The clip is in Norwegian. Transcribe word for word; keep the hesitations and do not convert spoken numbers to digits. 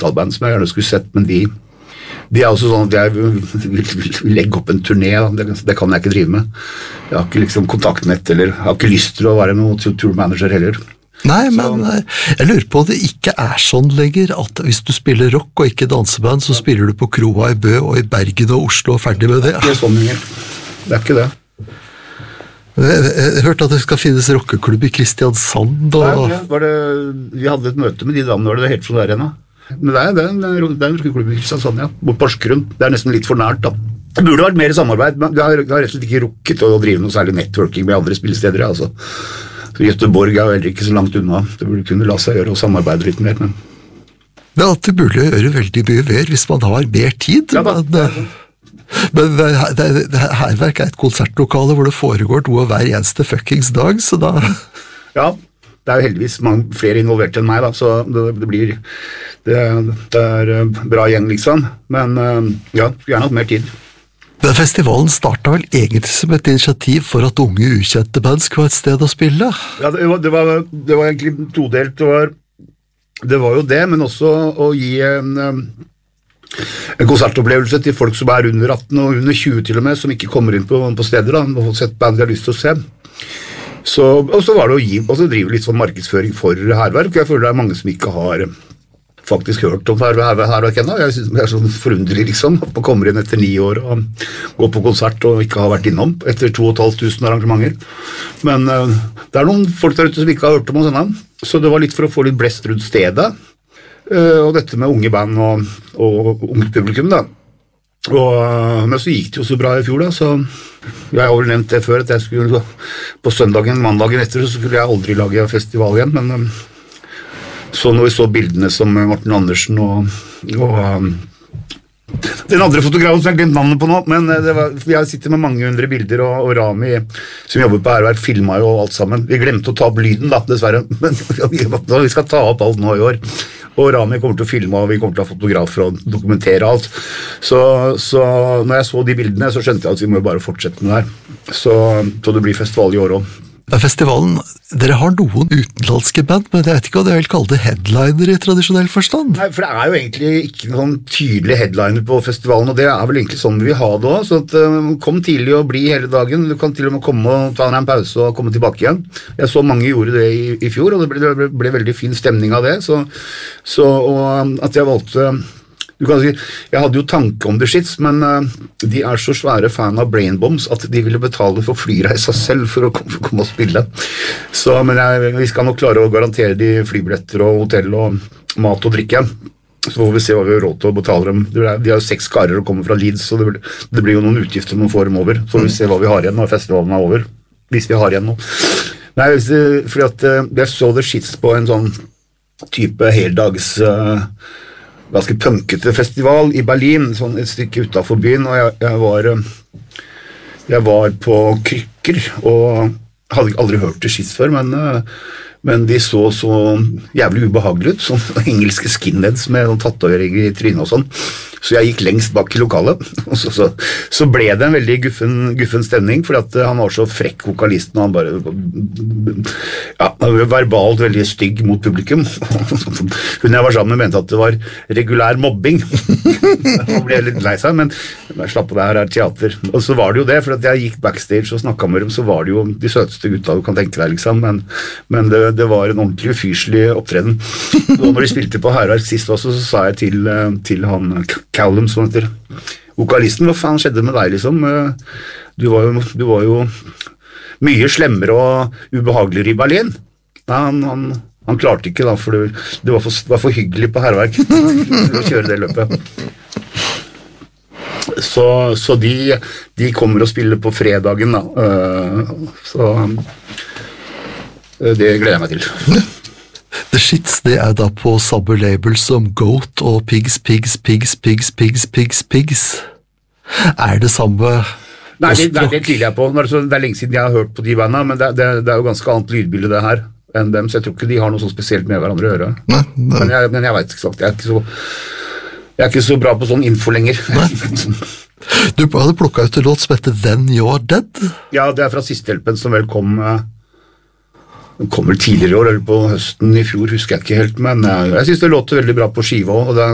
metalband som jeg gjerne skulle sett, men de, de er også sånn at jeg vil, vil, vil legge opp en turné, det, det kan jeg ikke drive med. Jeg har ikke liksom kontaktnett, eller jeg har ikke lyst til å være noen tourmanager heller. Nei, men så, jeg lurer på om det ikke er sånn lenger, at hvis du spiller rock og ikke danseband, så spiller du på Kroa i Bø og i Bergen og Oslo og ferdig med det. Det er sånn lenger. Det er ikke det. Jeg, jeg hørte at det skal finnes rockeklubb i Kristiansand og... Nei, var det, vi hadde et møte med de damene, var det helt sånn der igjen da. Men det er, det er, en, det er en rockeklubb i Kristiansand, ja, bort Porsgrunn. Det er nesten litt for nært da. Det burde vært mer samarbeid, men det har, det har rett og slett ikke rukket å drive noe særlig networking med andre spillesteder, altså. Så Göteborg er heller ikke så langt unna. Det burde kunne la seg gjøre og samarbeide litt mer, men... Det er at det burde gjøre veldig mye mer hvis man har mer tid, ja, da, men... Men Herverk er et konsertlokale hvor det foregår noe hver eneste fuckings dag, så da... Ja, det er jo heldigvis mange, flere involverte enn meg, da, så det, det blir... Det, det er bra gjeng, liksom. Men ja, gjerne hatt mer tid. Men festivalen startet vel egentlig som et initiativ for at unge ukjente band skulle ha et sted å spille? Ja, det var, det var, det var egentlig todelt. Det var, det var jo det, men også å gi en... en konsertopplevelse til folk som er under atten og under tjue til og med, som ikke kommer inn på, på steder da, og har sett band de har lyst til å se. Så, og så var det å gi, og så drive litt sånn markedsføring for Herverk, og jeg føler det er mange som ikke har faktisk hørt om Herverk ennå. Jeg synes det er sånn forunderlig liksom, at man kommer inn etter ni år og går på konsert og ikke har vært innom etter to og et halvt tusen arrangementer. Men uh, det er noen folk der ute som ikke har hørt om oss ennå, så det var litt for å få litt blest rundt stedet. Uh, og dette med unge band og, og ungt publikum da og, men så gikk det jo så bra i fjor da, så jeg har vel nevnt det før at jeg skulle på søndagen, mandagen etter så skulle jeg aldri lage festival igjen, men um, så når vi så bildene som Morten Andersen og, og um, den andre fotografen som jeg glemt navnet på nå, men det var, jeg sitter med mange hundre bilder, og, og Rami som jobber på Herverk filmet jo alt sammen. Vi glemte å ta opp lyden da, dessverre, men vi skal ta opp alt nå i år. Og Rami kommer til å filme, og vi kommer til å ha fotografer og dokumentere alt. Så, så når jeg så de bildene, så skjønte jeg at vi må bare fortsette med det her. Så, så det blir festival i år også. Festivalen, dere har noen utenlandske band, men jeg vet ikke hva dere vil kalle det headliner i tradisjonell forstand. Nei, for det er jo egentlig ikke noen tydelige headliner på festivalen, og det er vel egentlig sånn vi vil ha det også, så at, um, kom tidlig og bli hele dagen, du kan til og med komme og ta deg en pause og komme tilbake igjen. Jeg så mange gjorde det i, i fjor, og det ble, det ble, ble veldig fin stemning av det, så, så og at jeg valgte... Du kan si, jeg hadde jo tanke om The Shits, men uh, de er så svære fan av Brain Bombs at de ville betale for flyreisa selv for å komme, for å komme og spille. Så, men jeg, vi skal nok klare å garantere de flybilletter og hotell og mat og drikke. Så får vi se hva vi har råd til å betale dem. De har jo seks karer og kommer fra Leeds, så det, det blir jo noen utgifter når vi får dem over. Så får vi se hva vi har igjen når festivalen er over, hvis vi har igjen noe. Nei, fordi at uh, jeg så The Shits på en sånn type heldags... Uh, ganske punkete festival i Berlin, sånn et stykke utenfor byen, og jeg, jeg, var, jeg var på krykker, og hadde aldri hørt det skitt før, men, men de så så jævlig ubehagelig ut, sånn engelske skinheads med noen tatoveringer i trynet og sånn. Så jeg gikk lengst bak i lokalet, og så, så, så ble det en veldig guffen, guffen stemning, fordi at han var så frekk vokalisten, og han bare, ja, verbalt veldig stygg mot publikum. Hun jeg var sammen med mente at det var regulær mobbing. Han ble litt lei seg, men jeg slapp på det her, er teater. Og så var det jo det, for at jeg gikk backstage og snakket med dem, så var det jo de søteste gutta du kan tenke deg, liksom, men, men det, det var en ordentlig ufyselig opptreden. Og når de spilte på Herverk sist også, så sa jeg til, til han Callum, som heter vokalisten, hva faen skjedde med deg liksom? Du var jo, du var jo mye slemmere og ubehageligere i Berlin. Nei, han, han, han klarte ikke da, for det, det var, for, var for hyggelig på Herverk å kjøre det løpet. Så, så de, de kommer og spiller på fredagen da, så det gleder jeg meg til. The Shits, det er da på samme label som Goat og Pigs, Pigs, Pigs, Pigs, Pigs, Pigs, Pigs. Er det samme... Nei, det, det, det tviler jeg på. Det er lenge siden jeg har hørt på de bandene, men det, det, det er jo ganske annet lydbilde det her enn dem, så jeg tror ikke de har noe så spesielt med hverandre å gjøre. Nei, nei. Men, jeg, men jeg vet ikke sagt, jeg er ikke så, jeg er ikke så bra på sånn info lenger. Nei. Du hadde plukket ut en låt som heter Then You're Dead? Ja, det er fra Sistehjelpen som vel kom... Den kom vel tidligere i år, eller på høsten i fjor, husker jeg ikke helt, men jeg synes det låter veldig bra på skiva, og det